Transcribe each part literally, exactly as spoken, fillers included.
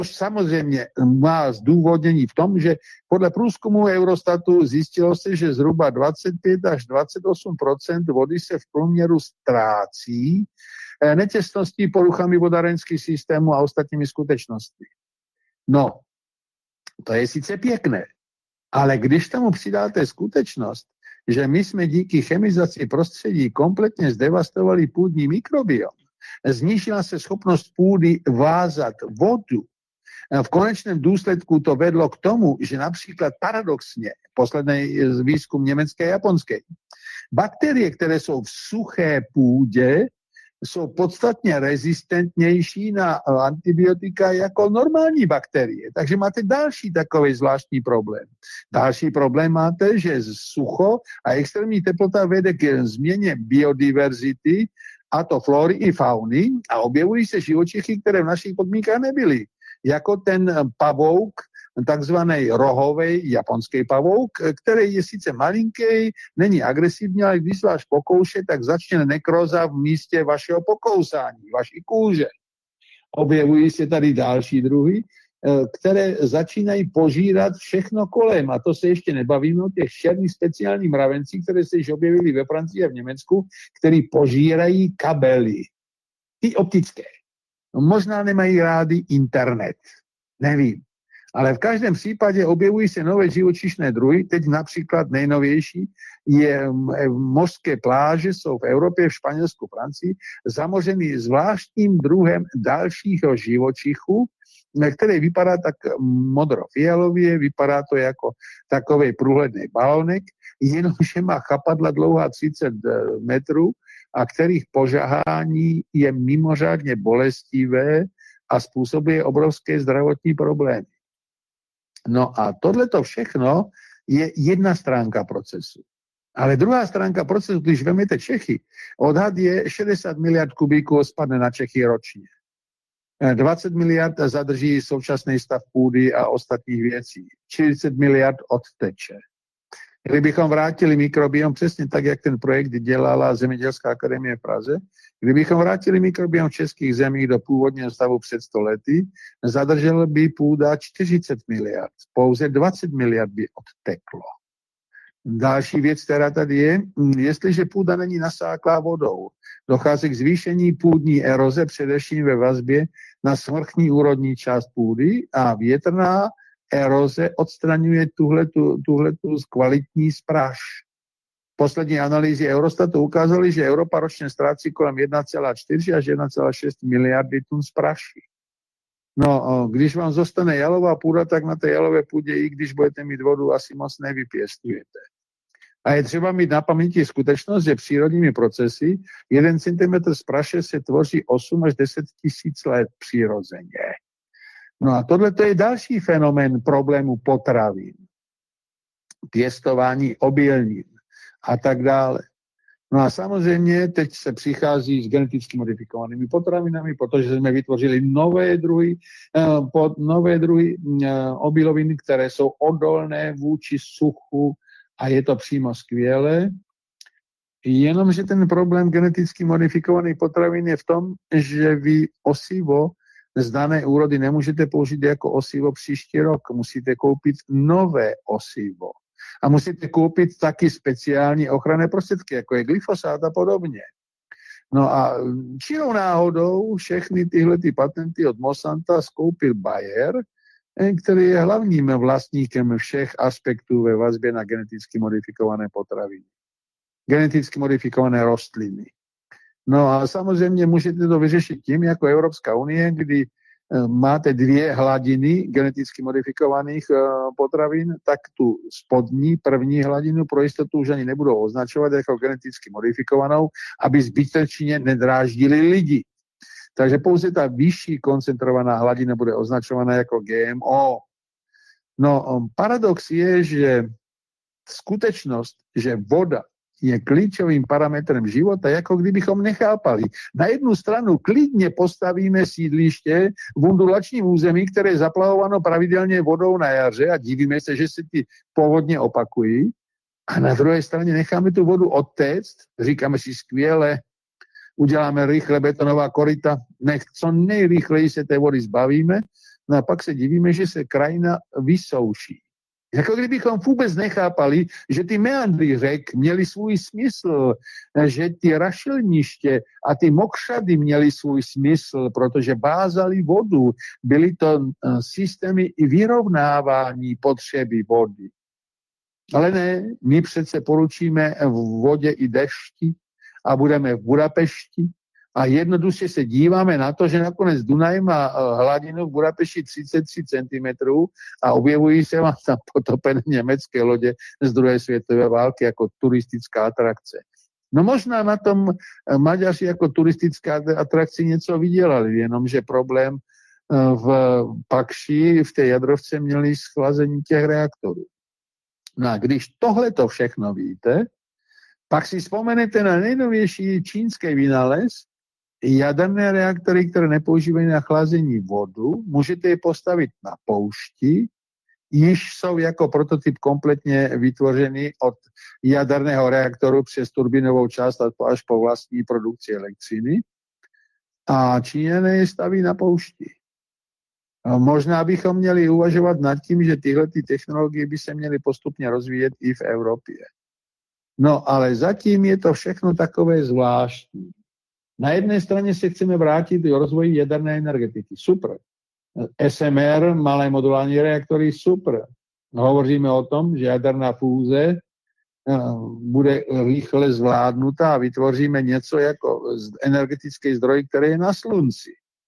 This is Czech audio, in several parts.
samozřejmě má zdůvodnění v tom, že podle průzkumu Eurostatu zjistilo se, že zhruba dvacet pět až dvacet osm procent vody se v průměru ztrácí netěsností, poruchami vodárenských systémů a ostatními skutečnostmi. No, to je sice pěkné, ale když tomu přidáte skutečnost, že my jsme díky chemizaci prostředí kompletně zdevastovali půdní mikrobiom, znížila se schopnost půdy vázat vodu. V konečném důsledku to vedlo k tomu, že například paradoxně, poslední výzkum německé a japonské, bakterie, které jsou v suché půdě, jsou podstatně rezistentnější na antibiotika jako normální bakterie. Takže máte další takový zvláštní problém. Další problém máte, že sucho a extrémní teplota vede k změně biodiverzity, a to flory i fauny, a objevují se živočichy, které v našich podmínkách nebyly. Jako ten pavouk, takzvaný rohový japonský pavouk, který je sice malinký, není agresivní, ale když vás pokouše, tak začne nekroza v místě vašeho pokousání, vaší kůže. Objevují se tady další druhy, které začínají požírat všechno kolem. A to se ještě nebavíme o těch černých speciálních mravencích, které se již objevily ve Francii a v Německu, který požírají kabely. Ty optické. No, možná nemají rádi internet. Nevím. Ale v každém případě objevují se nové živočišné druhy. Teď například nejnovější je mořské pláže, jsou v Evropě, v Španělsku, Francii, zamořený zvláštním druhem dalšího živočichu, který vypadá tak modro-fialově, vypadá to jako takový průhledný balonek, jenomže má chapadla dlouhá třicet metrů a kterých požahání je mimořádně bolestivé a způsobuje obrovské zdravotní problémy. No a tohleto všechno je jedna stránka procesu. Ale druhá stránka procesu, když vezmete Čechy, odhad je šedesát miliard kubíků spadne na Čechy ročně. dvacet miliard zadrží současný stav půdy a ostatních věcí. čtyřicet miliard odteče. Kdybychom vrátili mikrobiom přesně tak, jak ten projekt dělala Zemědělská akademie v Praze, kdybychom vrátili mikrobiom v českých zemích do původního stavu před sto lety, zadržel by půda čtyřicet miliard. Pouze dvacet miliard by odteklo. Další věc, která tady je, jestliže půda není nasáklá vodou, dochází k zvýšení půdní eroze, především ve vazbě na svrchní úrodní část půdy a větrná eroze odstraňuje tuhletu, tuhletu kvalitní spráš. Poslední analýzy Eurostatu ukázaly, že Evropa ročně ztrácí kolem jedna celá čtyři až jedna celá šest miliardy tun spráši. No, když vám zostane jalová půda, tak na té jalové půdě, i když budete mít vodu, asi moc nevypěstujete. A je třeba mít na paměti skutečnost, že přírodními procesy jeden centimetr spráše se tvoří osm až deset tisíc let přirozeně. No a tohle je další fenomén problému potravin, pěstování obilnin a tak dále. No a samozřejmě teď se přichází s geneticky modifikovanými potravinami, protože jsme vytvořili nové druhy, pod nové druhy obilovin, které jsou odolné vůči suchu a je to přímo skvělé. Jenomže ten problém geneticky modifikovaných potravin je v tom, že vy osivo z dané úrody nemůžete použít jako osivo příští rok. Musíte koupit nové osivo. A musíte koupit taky speciální ochranné prostředky, jako je glyfosát a podobně. No a čirou náhodou všechny tyhle ty patenty od Monsanta skoupil Bayer, který je hlavním vlastníkem všech aspektů ve vazbě na geneticky modifikované potraviny. Geneticky modifikované rostliny. No a samozřejmě můžete to vyřešit tím, jako Evropská unie, kdy máte dvě hladiny geneticky modifikovaných potravin, tak tu spodní, první hladinu pro jistotu už ani nebudou označovat jako geneticky modifikovanou, aby zbytečně nedráždili lidi. Takže pouze ta vyšší koncentrovaná hladina bude označovaná jako G M O. No, paradox je, že skutečnost, že voda je klíčovým parametrem života, jako kdybychom nechápali. Na jednu stranu klidně postavíme sídliště v undulačním území, které je zaplavováno pravidelně vodou na jaře a divíme se, že se ty povodně opakují. A na druhé straně necháme tu vodu odtéct, říkáme si skvěle, uděláme rychle betonová koryta, nech co nejrychleji se té vody zbavíme No a pak se divíme, že se krajina vysouší. Jako kdybychom vůbec nechápali, že ty meandry řek měly svůj smysl, že ty rašelniště a ty mokřady měly svůj smysl, protože bázali vodu. Byly to systémy vyrovnávání potřeby vody. Ale ne, my přece poručíme v vodě i dešti a budeme v Budapešti a jednoduše se díváme na to, že nakonec Dunaj má hladinu v Budapešti třicet tři centimetrů a objevují se vám tam potopené německé lodě z druhé světové války jako turistická atrakce. No možná na tom Maďaři jako turistická atrakci něco vydělali, jenomže problém v Pakši, v té jadrovce měli schlazení těch reaktorů. No a když tohle to všechno víte, pak si vzpomenete na nejnovější čínský vynález, jaderné reaktory, které nepoužívají na chlazení vodu, můžete je postavit na poušti, již jsou jako prototyp kompletně vytvořeny od jaderného reaktoru přes turbinovou část až po vlastní produkci elektřiny. A Číňané je staví na poušti. A možná bychom měli uvažovat nad tím, že tyhle ty technologie by se měly postupně rozvíjet i v Evropě. No ale zatím je to všechno takové zvláštní. Na jedné straně se chceme vrátit do rozvoji jaderné energetiky. Super. S M R, malé modulární reaktory, super. Hovoříme o tom, že jaderná fúze bude rychle zvládnutá a vytvoříme něco jako energetický zdroj, který je na slunci.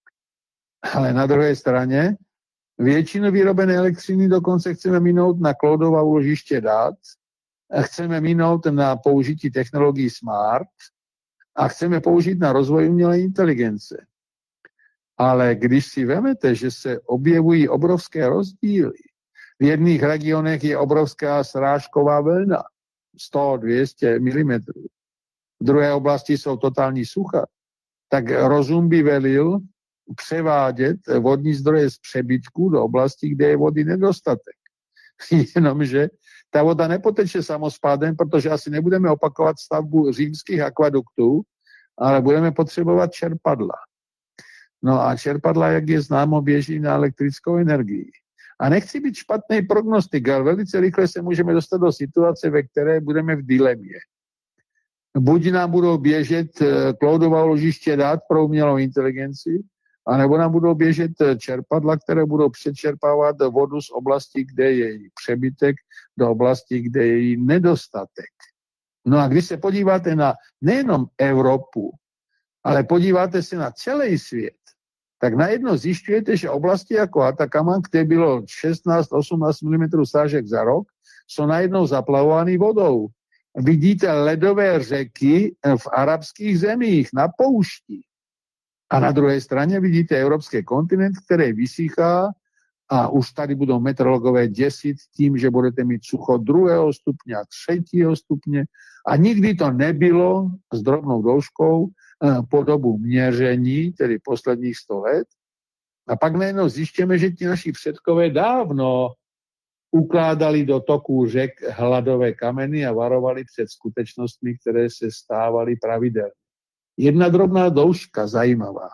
Ale na druhé straně většinu vyrobené elektřiny dokonce chceme minout na cloudová úložiště dat, chceme minout na použití technologií smart a chceme použít na rozvoj umělé inteligence. Ale když si vemete, že se objevují obrovské rozdíly, v jedných regionech je obrovská srážková vlna, sto dvě stě milimetrů, v druhé oblasti jsou totální sucha, tak rozum by velil převádět vodní zdroje z přebytku do oblasti, kde je vody nedostatek. Jenomže ta voda nepoteče samospádem, protože asi nebudeme opakovat stavbu římských akvaduktů, ale budeme potřebovat čerpadla. No a čerpadla, jak je známo, běží na elektrickou energii. A nechci být špatný prognostik, ale velice rychle se můžeme dostat do situace, ve které budeme v dilemě. Buď nám budou běžet cloudová úložiště dat pro umělou inteligenci, anebo nám budou běžet čerpadla, které budou přečerpávat vodu z oblasti, kde je její přebytek, do oblasti, kde je její nedostatek. No a když se podíváte na nejenom Evropu, ale podíváte se na celý svět, tak najednou zjišťujete, že oblasti jako Atacama, kde bylo šestnáct osmnáct milimetrů srážek za rok, jsou najednou zaplavovány vodou. Vidíte ledové řeky v arabských zemích, na poušti. A na druhé straně vidíte evropský kontinent, který vysychá a už tady budou meteorologové děsit tím, že budete mít sucho druhého stupně a třetího stupně. A nikdy to nebylo s drobnou douškou po dobu měření, tedy posledních sto let. A pak najednou zjišťujeme, že ti naši předkové dávno ukládali do toků řek hladové kameny a varovali před skutečnostmi, které se stávaly pravidelně. Jedna drobná douška, zajímavá.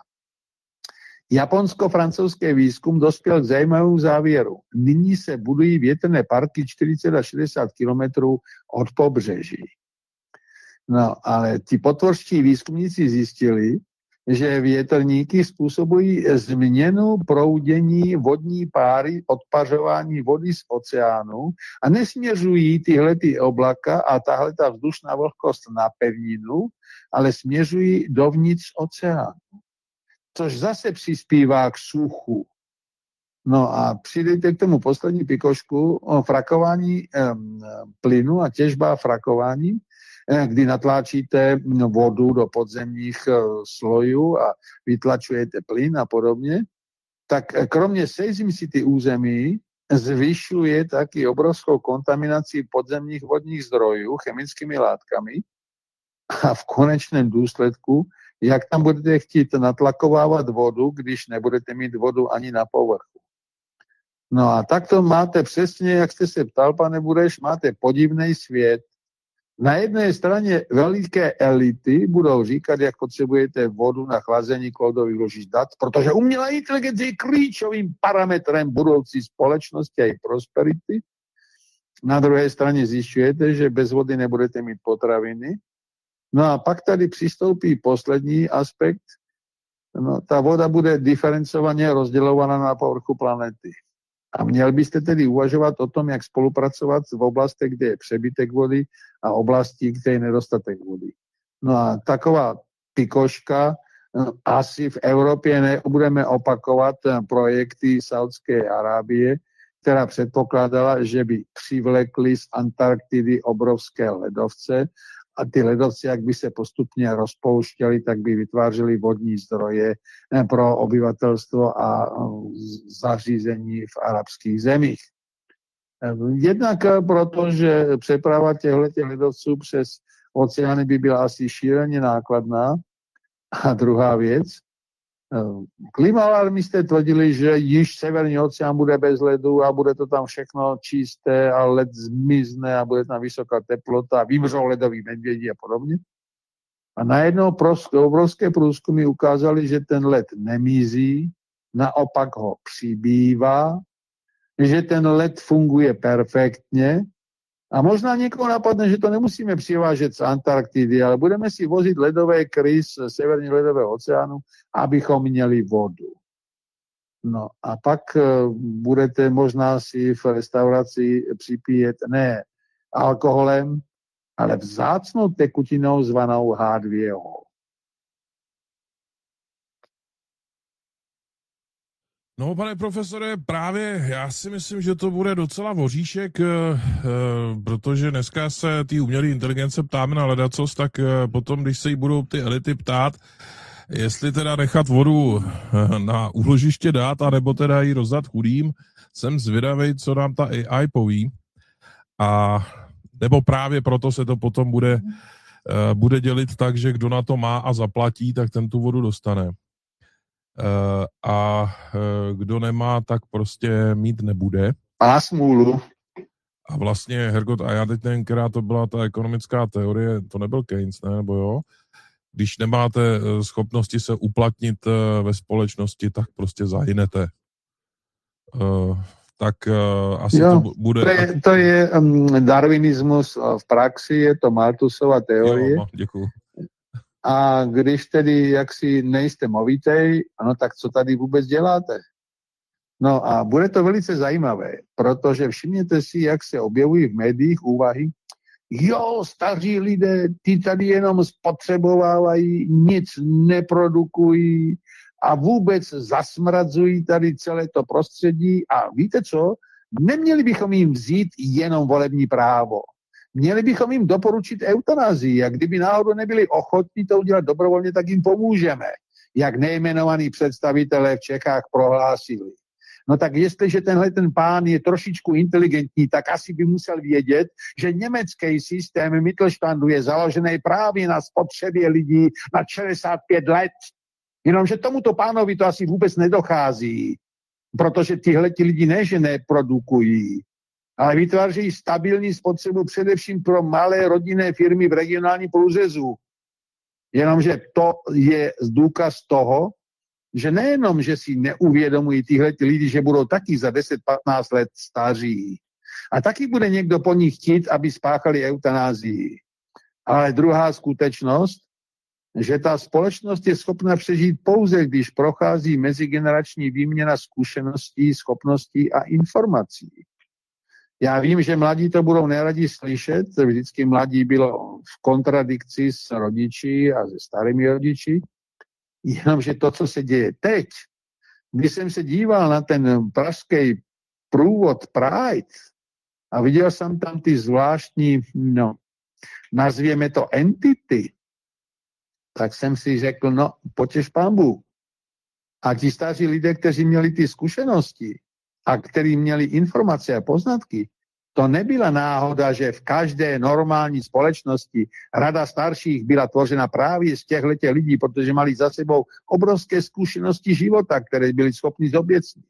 Japonsko-francouzský výzkum dospěl k zajímavému závěru. Nyní se budují větrné parky čtyřicet až šedesát kilometrů od pobřeží. No, ale ti potvorští výzkumníci zjistili, že větrníky způsobují změnu proudění vodní páry, odpařování vody z oceánu a nesměřují tyhle ty oblaka a tahle ta vzdušná vlhkost na pevninu, ale směřují dovnitř oceánu. Což zase přispívá k suchu. No a přidejte k tomu poslední pikošku o frakování um, plynu a těžba frakování, kdy natláčíte vodu do podzemních slojů a vytlačujete plyn a podobně, tak kromě seismicity území zvyšuje taky obrovskou kontaminaci podzemních vodních zdrojů chemickými látkami a v konečném důsledku, jak tam budete chtít natlakovávat vodu, když nebudete mít vodu ani na povrchu. No a tak to máte přesně, jak jste se ptal, pane Bureš, máte podivný svět. Na jedné straně veliké elity budou říkat, jak potřebujete vodu na chlazení kódových ložišť dat, protože umělá inteligence je klíčovým parametrem budoucí společnosti a její prosperity. Na druhé straně zjišťujete, že bez vody nebudete mít potraviny. No a pak tady přistoupí poslední aspekt. No, ta voda bude diferencovaně rozdělovaná na povrchu planety. A měl byste tedy uvažovat o tom, jak spolupracovat v oblastech, kde je přebytek vody a oblasti, kde je nedostatek vody. No a taková pikoška, asi v Evropě nebudeme opakovat projekty Saudské Arábie, která předpokládala, že by přivlekli z Antarktidy obrovské ledovce a ty ledovce, jak by se postupně rozpouštěly, tak by vytvářely vodní zdroje pro obyvatelstvo a zařízení v arabských zemích. Jednak proto, že přeprava těchto ledovců přes oceány by byla asi šíleně nákladná. A druhá věc, klimaalarmisté tvrdili, že již severní oceán bude bez ledu a bude to tam všechno čisté a led zmizne a bude tam vysoká teplota a vymřou ledoví medvědi a podobně. A najednou obrovské průzkumy ukázaly, že ten led nemizí, naopak ho přibývá, že ten led funguje perfektně a možná někoho napadne, že to nemusíme přivážet z Antarktidy, ale budeme si vozit ledové kry z severní ledového oceánu, abychom měli vodu. No a pak budete možná si v restauraci připíjet ne alkoholem, ale vzácnou tekutinou zvanou há dvě ó. No, pane profesore, právě já si myslím, že to bude docela voříšek, eh, protože dneska se ty umělé inteligence ptáme na ledacos, tak eh, potom, když se jí budou ty elity ptát, jestli teda nechat vodu na úložiště dát, anebo teda ji rozdat chudým, jsem zvědavej, co nám ta á í poví. A nebo právě proto se to potom bude, uh, bude dělit tak, že kdo na to má a zaplatí, tak ten tu vodu dostane. Uh, a uh, kdo nemá, tak prostě mít nebude. Má smůlu. A vlastně, Hergot, a já teď nevím, která to byla ta ekonomická teorie, to nebyl Keynes, ne, nebo jo? Když nemáte schopnosti se uplatnit ve společnosti, tak prostě zahynete. Uh, tak uh, asi jo, to bude... To je, to je um, darwinismus v praxi, je to Malthusova teorie. Jo, děkuju. A když tedy jaksi nejste movitej, ano, tak co tady vůbec děláte? No a bude to velice zajímavé, protože všimněte si, jak se objevují v médiích úvahy, jo, staří lidé, ty tady jenom spotřebovávají, nic neprodukují a vůbec zasmradzují tady celé to prostředí. A víte co? Neměli bychom jim vzít jenom volební právo. Měli bychom jim doporučit eutanazii. A kdyby náhodou nebyli ochotní to udělat dobrovolně, tak jim pomůžeme. Jak nejmenovaní představitelé v Čechách prohlásili. No tak jestliže tenhle ten pán je trošičku inteligentní, tak asi by musel vědět, že německý systém Mittelstandu je založený právě na spotřebě lidí na šedesát pět let. Jenomže tomuto pánovi to asi vůbec nedochází, protože tyhleti lidi ne, že neprodukují, ale vytvářejí stabilní spotřebu především pro malé rodinné firmy v regionálním průřezu. Jenomže to je důkaz toho, že nejenom, že si neuvědomují tyhle lidi, že budou taky za deset patnáct let staří. A taky bude někdo po nich chtít, aby spáchali eutanázii. Ale druhá skutečnost, že ta společnost je schopna přežít pouze, když prochází mezigenerační výměna zkušeností, schopností a informací. Já vím, že mladí to budou neradi slyšet, vždycky mladí bylo v kontradikci s rodiči a se starými rodiči, jenomže to, co se děje teď, když jsem se díval na ten pražský průvod Pride a viděl jsem tam ty zvláštní, no, nazvěme to entity, tak jsem si řekl, no, potěš pánbu. A ti staří lidé, kteří měli ty zkušenosti a kteří měli informace a poznatky, to nebyla náhoda, že v každé normální společnosti rada starších byla tvořena právě z těchto lidí, protože mali za sebou obrovské zkušenosti života, které byli schopni zoběcnit.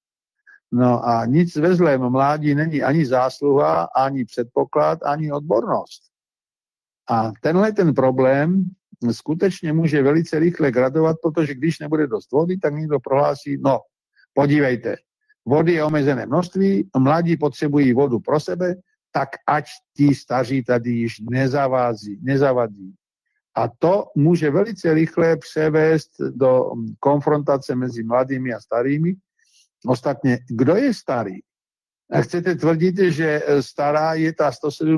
No a nic ve zlém mládí není ani zásluha, ani předpoklad, ani odbornost. A tenhle ten problém skutečně může velice rychle gradovat, protože když nebude dost vody, tak někdo prohlásí, no, podívejte, vody je omezené množství, mladí potřebují vodu pro sebe, tak ať tí staří tady již nezavází, nezavadí. A to může velice rychle převést do konfrontace mezi mladými a starými. Ostatně, kdo je starý? A chcete tvrdit, že stará je ta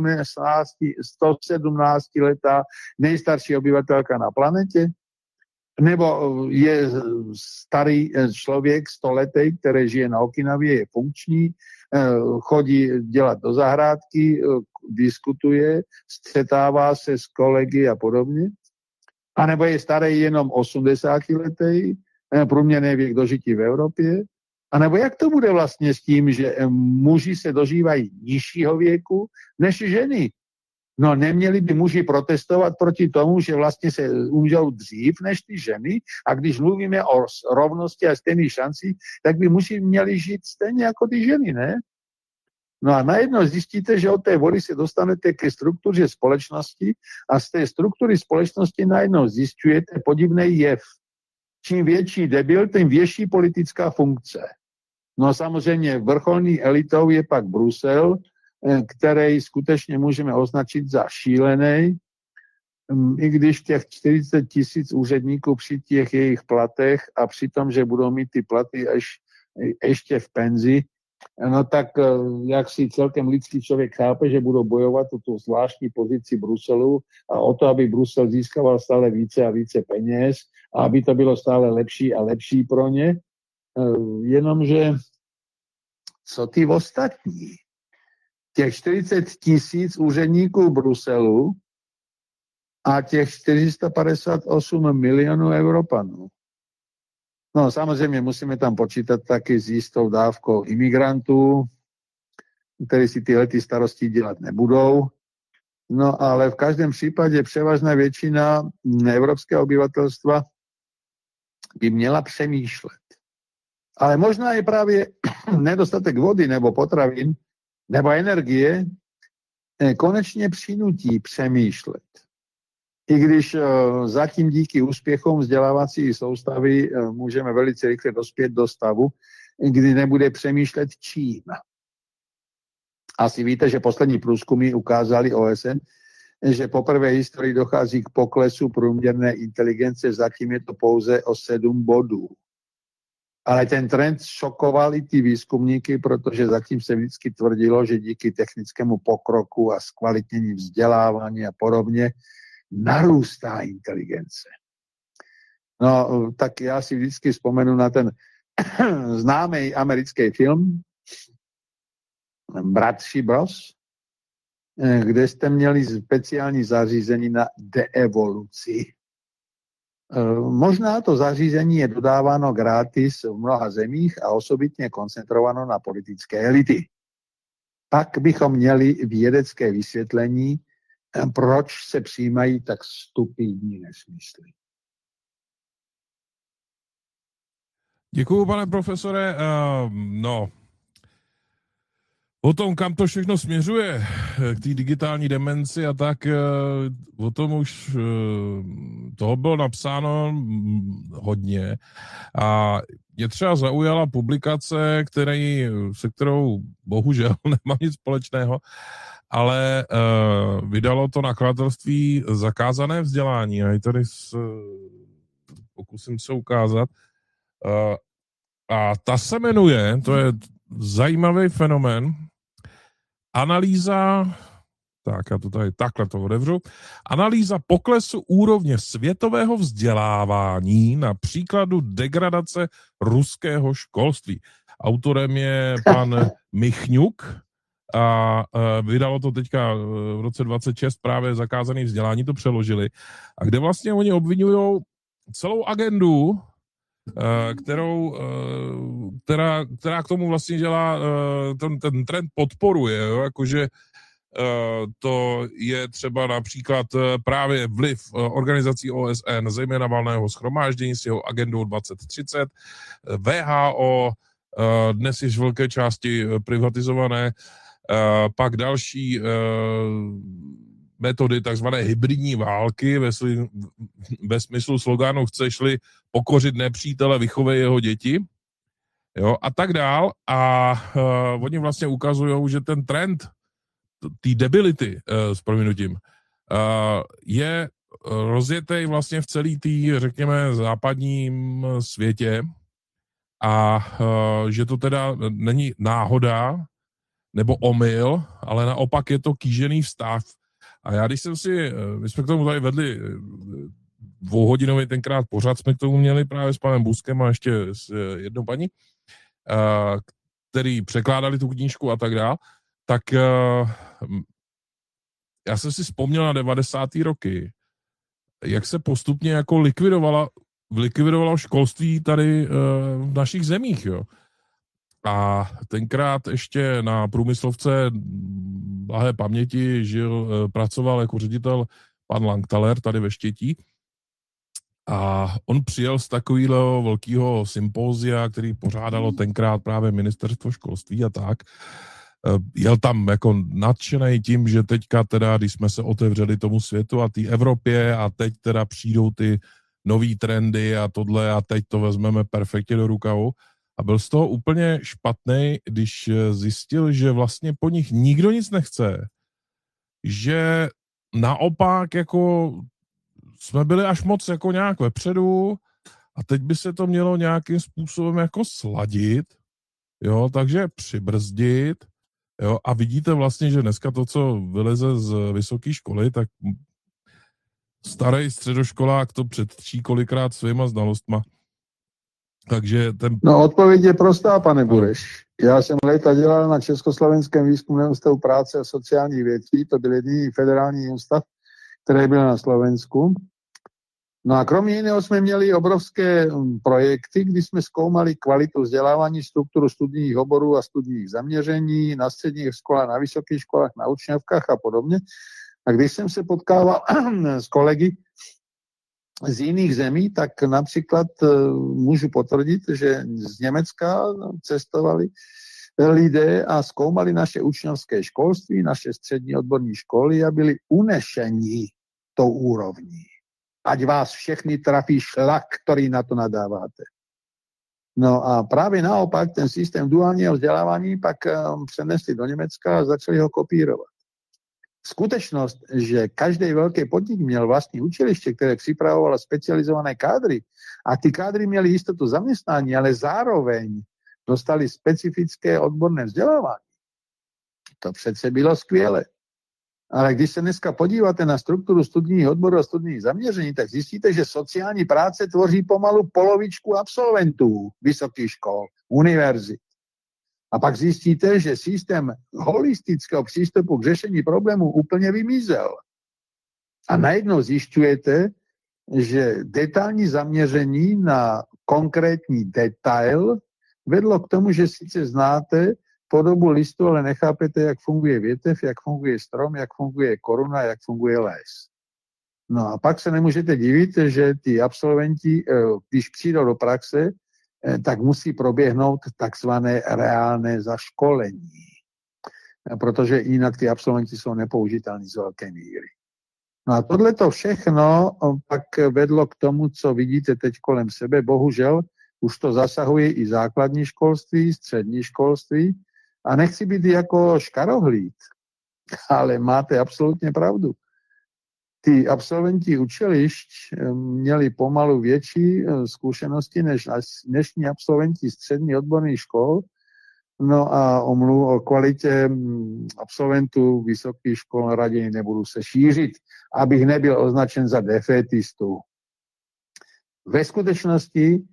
sto sedmnáct letá nejstarší obyvatelka na planetě? Nebo je starý člověk stoletý, který žije na Okinavě, je funkční, chodí dělat do zahrádky, diskutuje, střetává se s kolegy a podobně? A nebo je starý jenom osmdesátiletý, průměrný věk dožití v Evropě? A nebo jak to bude vlastně s tím, že muži se dožívají nižšího věku než ženy? No neměli by muži protestovat proti tomu, že vlastně se umřou dřív než ty ženy, a když mluvíme o rovnosti a stejných šancích, tak by muži měli žít stejně jako ty ženy, ne? No a najednou zjistíte, že od té vody se dostanete ke struktuře společnosti a z té struktury společnosti najednou zjišťujete podivný jev. Čím větší debil, tím větší politická funkce. No samozřejmě vrcholný elitou je pak Brusel, který skutečně můžeme označit za šílený, i když těch čtyřicet tisíc úředníků při těch jejich platech a při tom, že budou mít ty platy až, ještě v penzi, no tak jak si celkem lidský člověk chápe, že budou bojovat o tu zvláštní pozici Bruselu a o to, aby Brusel získával stále více a více peněz a aby to bylo stále lepší a lepší pro ně. Jenomže co ty ostatní? Těch čtyřicet tisíc úředníků Bruselu a těch čtyři sta padesát osm milionů Evropanů. No samozřejmě musíme tam počítat taky s jistou dávkou imigrantů, kteří si tyhle ty starosti dělat nebudou. No ale v každém případě převážná většina evropského obyvatelstva by měla přemýšlet. Ale možná je právě nedostatek vody nebo potravin nebo energie konečně přinutí přemýšlet. I když zatím díky úspěchům vzdělávací soustavy můžeme velice rychle dospět do stavu, kdy nebude přemýšlet čím. Asi víte, že poslední průzkumy ukázali O S N, že poprvé v historii dochází k poklesu průměrné inteligence, zatím je to pouze o sedm bodů. Ale ten trend šokoval i ty výzkumníky, protože zatím se vždycky tvrdilo, že díky technickému pokroku a zkvalitnění vzdělávání a podobně narůstá inteligence. No, tak já si vždycky vzpomenu na ten známý americký film Bratři Bros, kde jste měli speciální zařízení na deevoluci. Možná to zařízení je dodáváno gratis v mnoha zemích a osobitně koncentrováno na politické elity. Pak bychom měli vědecké vysvětlení, proč se přijímají tak stupidní nesmysly. Děkuju, pane profesore. Uh, no, o tom, kam to všechno směřuje, k té digitální demenci a tak, o tom už toho bylo napsáno hodně. A mě třeba zaujala publikace, který, se kterou bohužel nemám nic společného, ale uh, vydalo to nakladatelství Zakázané vzdělání. A tady s, pokusím se ukázat. Uh, a ta se jmenuje, to je zajímavý fenomén, analýza, tak já to tady takhle to otevřu, analýza poklesu úrovně světového vzdělávání na příkladu degradace ruského školství. Autorem je pan Michňuk a vydalo to teďka v roce dvacet šest právě Zakázané vzdělání, to přeložili. A kde vlastně oni obvinují celou agendu, kterou, která, která k tomu vlastně dělá, ten, ten trend podporuje, jo? Jakože to je třeba například právě vliv organizací O S N, zejména valného shromáždění s jeho agendou dvacet třicet, W H O, dnes již v velké části privatizované, pak další metody takzvané hybridní války ve, svým, ve smyslu slogánu chceš-li pokořit nepřítele, vychovej jeho děti, jo, a tak dál. A uh, oni vlastně ukazují, že ten trend té debility, uh, s prominutím, uh, je rozjetý vlastně v celé té, řekněme, západním světě a uh, že to teda není náhoda nebo omyl, ale naopak je to kýžený vztah. A já, když jsem si, my jsme k tomu tady vedli dvouhodinový tenkrát pořád, jsme k tomu měli právě s panem Buskem a ještě s jednou paní, který překládali tu knížku a tak dále, tak já jsem si vzpomněl na devadesátý roky, jak se postupně jako likvidovala, likvidovalo školství tady v našich zemích, jo. A tenkrát ještě na průmyslovce blahé paměti žil, pracoval jako ředitel pan Langtaler tady ve Štětí a on přijel z takového velkého sympózia, který pořádalo tenkrát právě ministerstvo školství a tak. Jel tam jako nadšenej tím, že teďka teda, když jsme se otevřeli tomu světu a té Evropě a teď teda přijdou ty nový trendy a tohle a teď to vezmeme perfektně do rukavu. A byl z toho úplně špatnej, když zjistil, že vlastně po nich nikdo nic nechce. Že naopak jako jsme byli až moc jako nějak vepředu a teď by se to mělo nějakým způsobem jako sladit, jo, takže přibrzdit, jo, a vidíte vlastně, že dneska to, co vyleze z vysoké školy, tak starý středoškolák to předtří kolikrát svýma znalostma. Takže ten... No, odpověď je prostá, pane Bureš. Já jsem léta dělal na Československém výzkumném ústavu práce a sociálních věcí, to byl jediný federální ústav, který byl na Slovensku. No a kromě jiného jsme měli obrovské projekty, kdy jsme zkoumali kvalitu vzdělávání, strukturu studijních oborů a studijních zaměření na středních školách, na vysokých školách, na učňovkách a podobně. A když jsem se potkával s kolegy z jiných zemí, tak například můžu potvrdit, že z Německa cestovali lidé a zkoumali naše učňovské školství, naše střední odborní školy a byli unešení tou úrovní. Ať vás všechny trafí šlak, který na to nadáváte. No a právě naopak ten systém duálního vzdělávání pak přenesli do Německa a začali ho kopírovat. Skutečnost, že každý velký podnik měl vlastní učiliště, které připravovalo specializované kádry a ty kádry měly jistotu zaměstnání, ale zároveň dostali specifické odborné vzdělávání, to přece bylo skvělé. Ale když se dneska podíváte na strukturu studijních odborů a studijních zaměření, tak zjistíte, že sociální práce tvoří pomalu polovičku absolventů vysokých škol, univerzit. A pak zjistíte, že systém holistického přístupu k řešení problémů úplně vymizel. A najednou zjišťujete, že detailní zaměření na konkrétní detail vedlo k tomu, že sice znáte podobu listu, ale nechápete, jak funguje větev, jak funguje strom, jak funguje koruna, jak funguje les. No a pak se nemůžete divit, že ty absolventi, když přijdou do praxe, tak musí proběhnout takzvané reálné zaškolení. Protože jinak ty absolventi jsou nepoužitelní z velké míry. No a tohleto všechno pak vedlo k tomu, co vidíte teď kolem sebe. Bohužel už to zasahuje i základní školství, střední školství. A nechci být jako škarohlíd, ale máte absolutně pravdu. Ty absolventi učilišť měli pomalu větší zkušenosti než dnešní absolventi střední odborných škol. No a o, mluv, o kvalitě absolventů vysokých škol raději nebudu se šířit, abych nebyl označen za defétistu. Ve skutečnosti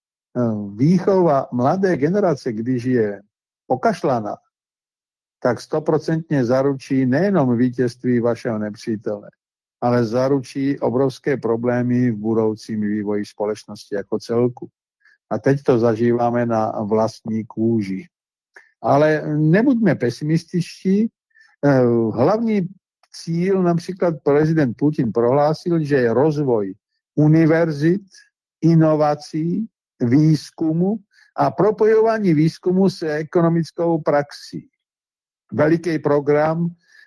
výchova mladé generace, když je pokašlaná, tak stoprocentně zaručí nejenom vítězství vašeho nepřítele, ale zaručí obrovské problémy v budoucím vývoji společnosti jako celku. A teď to zažíváme na vlastní kůži. Ale nebuďme pesimističtí. Hlavní cíl, například prezident Putin prohlásil, že je rozvoj univerzit, inovací, výzkumu a propojování výzkumu s ekonomickou praxí. Veliký program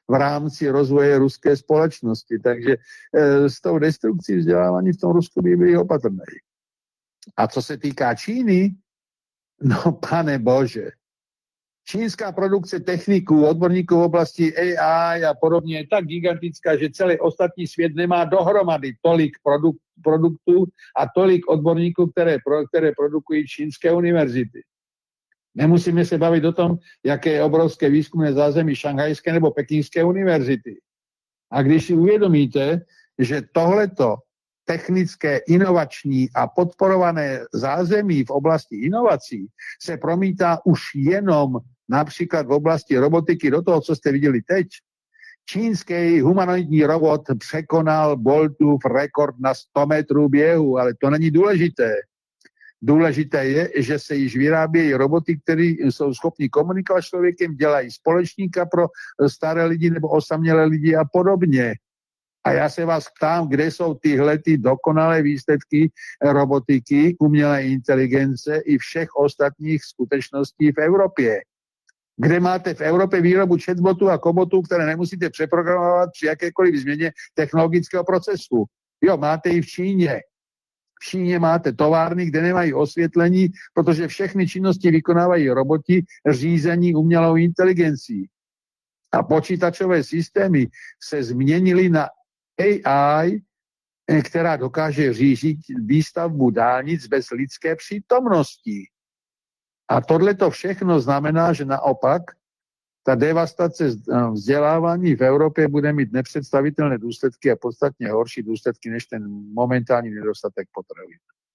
v rámci rozvoje ruské společnosti. Takže e, s tou destrukcí vzdělávání v tom Rusku by byli opatrní. A co se týká Číny, no pane bože, čínská produkce techniků, odborníků v oblasti á í a podobně je tak gigantická, že celý ostatní svět nemá dohromady tolik produk, produktů a tolik odborníků, které, které produkují čínské univerzity. Nemusíme se bavit o tom, jaké je obrovské výzkumné zázemí šanghajské nebo pekingské univerzity. A když si uvědomíte, že tohleto technické, inovační a podporované zázemí v oblasti inovací se promítá už jenom například v oblasti robotiky do toho, co jste viděli teď. Čínský humanoidní robot překonal Boltův rekord na sto metrů běhu, ale to není důležité. Důležité je, že se již vyrábějí roboty, které jsou schopni komunikovat s člověkem, dělají společníka pro staré lidi nebo osamělé lidi a podobně. A já se vás ptám, kde jsou tyhle ty dokonalé výsledky robotiky, umělé inteligence i všech ostatních skutečností v Evropě. Kde máte v Evropě výrobu chatbotů a kobotů, které nemusíte přeprogramovat při jakékoliv změně technologického procesu. Jo, máte i v Číně. V Číně máte továrny, kde nemají osvětlení, protože všechny činnosti vykonávají roboti řízení umělou inteligencí. A počítačové systémy se změnily na á í, která dokáže řídit výstavbu dálnic bez lidské přítomnosti. A tohle to všechno znamená, že naopak ta devastace vzdělávání v Evropě bude mít nepředstavitelné důsledky a podstatně horší důsledky než ten momentální nedostatek potravin.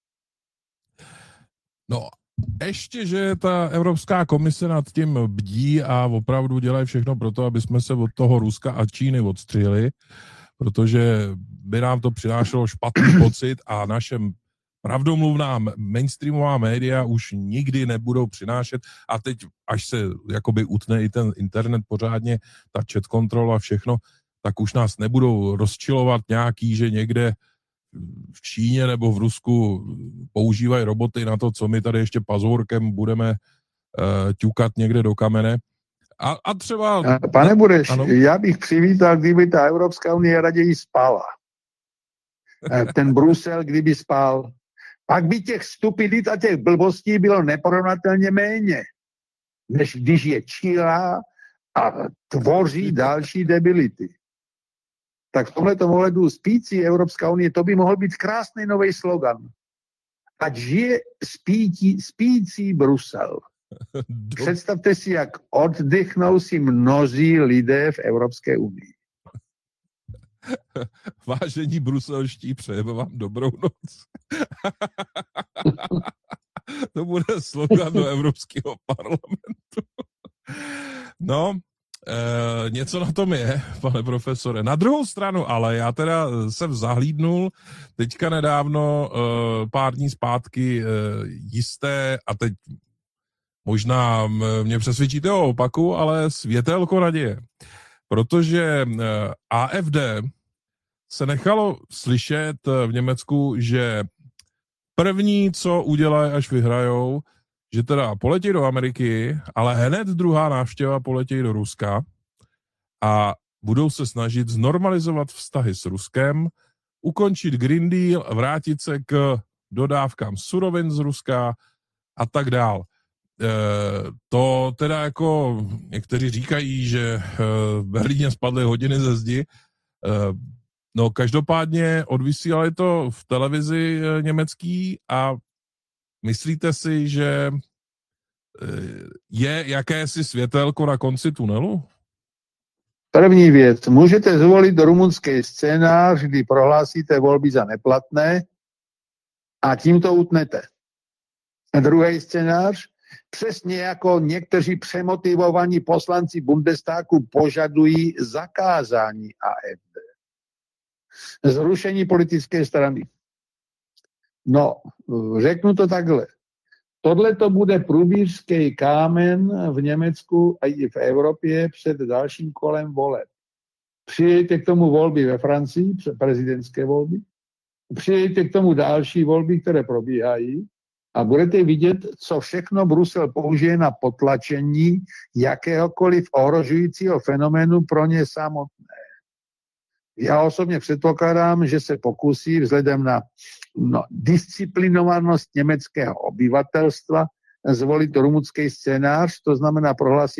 No, ještě, že ta Evropská komise nad tím bdí a opravdu dělají všechno pro to, aby jsme se od toho Ruska a Číny odstřihli, protože by nám to přinášelo špatný pocit a naše pravdomluvná mainstreamová média už nikdy nebudou přinášet a teď, až se jakoby utne i ten internet pořádně, ta chat kontrola a všechno, tak už nás nebudou rozčilovat nějaký, že někde v Číně nebo v Rusku používají roboty na to, co my tady ještě pazourkem budeme uh, ťukat někde do kamene. A, a třeba... Pane Bureš, ano? Já bych přivítal, kdyby ta Evropská unie raději spala. Ten Brusel, kdyby spal. Pak by těch stupidit a těch blbostí bylo neporovnatelně méně, než když je čílá a tvoří další debility. Tak v tomhletom ohledu spící Evropská unie, to by mohl být krásný nový slogan. Ať žije spící, spící Brusel. Představte si, jak oddychnou si mnozí lidé v Evropské unii. Vážení bruselští, přejeme vám dobrou noc. To bude slogan do Evropského parlamentu. No, e, něco na tom je, pane profesore. Na druhou stranu, ale já teda jsem zahlídnul teďka nedávno, e, pár dní zpátky, e, jisté, a teď možná mě přesvědčíte o opaku, ale světelko naděje. Protože á ef dé se nechalo slyšet v Německu, že první, co udělají, až vyhrajou, že teda poletí do Ameriky, ale hned druhá návštěva poletí do Ruska a budou se snažit znormalizovat vztahy s Ruskem, ukončit Green Deal, vrátit se k dodávkám surovin z Ruska a tak dál. E, to teda jako někteří říkají, že v Berlíně spadly hodiny ze zdi. E, no každopádně odvysílali to v televizi německý a myslíte si, že je jakési světelko na konci tunelu? První věc. Můžete zvolit rumunský scénář, kdy prohlásíte volby za neplatné a tím to utnete. A druhý scénář, přesně jako někteří přemotivovaní poslanci Bundestagu požadují zakázání á ef dé. Zrušení politické strany. No, řeknu to takhle. Tohle to bude průbířský kámen v Německu a i v Evropě před dalším kolem voleb. Přijďte k tomu volby ve Francii, prezidentské volby. Přijďte k tomu další volby, které probíhají. A budete vidět, co všechno Brusel použije na potlačení jakéhokoliv ohrožujícího fenoménu pro ně samotné. Já osobně předpokládám, že se pokusí vzhledem na no, disciplinovanost německého obyvatelstva zvolit rumunský scénář, to znamená prohlásit